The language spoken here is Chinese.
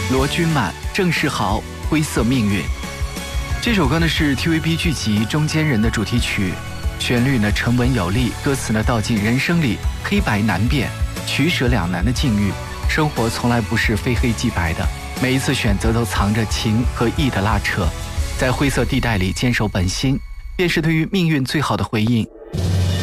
罗君满、郑世豪，灰色命运。这首歌呢是 TVB 剧集《中间人》的主题曲，旋律呢沉稳有力，歌词呢道尽人生里黑白难辨、取舍两难的境遇。生活从来不是非黑即白的，每一次选择都藏着情和义的拉扯，在灰色地带里坚守本心，便是对于命运最好的回应。